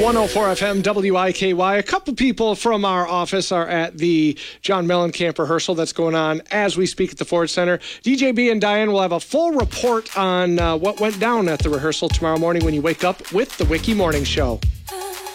104 FM WIKY. A couple people from our office are at the John Mellencamp rehearsal that's going on as we speak at the Ford Center. DJB and Diane will have a full report on what went down at the rehearsal tomorrow morning when you wake up with the Wiki Morning Show.